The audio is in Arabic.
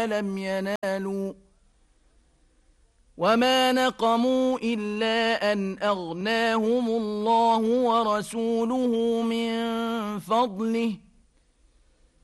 لم ينالوا وما نقموا إلا أن أغناهم الله ورسوله من فضله